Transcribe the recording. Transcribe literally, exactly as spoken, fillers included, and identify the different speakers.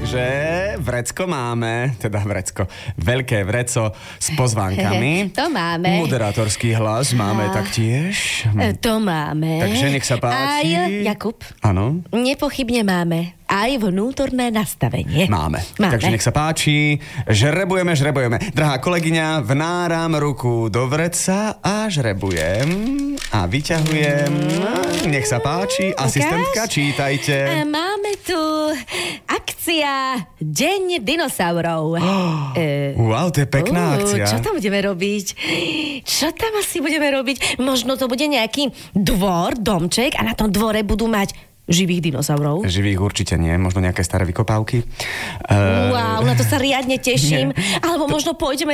Speaker 1: že vrecko máme, teda vrecko, veľké vreco s pozvánkami.
Speaker 2: To máme.
Speaker 1: Moderátorský hlas máme a... taktiež.
Speaker 2: To máme.
Speaker 1: Takže nech sa páči.
Speaker 2: Aj, Jakub.
Speaker 1: Áno.
Speaker 2: Nepochybne máme aj vnútorné nastavenie.
Speaker 1: Máme.
Speaker 2: máme.
Speaker 1: Takže nech sa páči. Žrebujeme, žrebujeme. Drahá kolegyňa, vnáram ruku do vreca a žrebujem a vyťahujem. Nech sa páči. Asistentka, čítajte.
Speaker 2: Máme tu akcia Deň dinosaurov.
Speaker 1: Oh, e... Wow, to je pekná uh, akcia.
Speaker 2: Čo tam budeme robiť? Čo tam asi budeme robiť? Možno to bude nejaký dvor, domček a na tom dvore budú mať živých dinosaurov?
Speaker 1: Živých určite nie, možno nejaké staré vykopávky. Uh...
Speaker 2: Wow, na to sa riadne teším.
Speaker 1: Nie.
Speaker 2: Alebo
Speaker 1: to...
Speaker 2: možno pôjdeme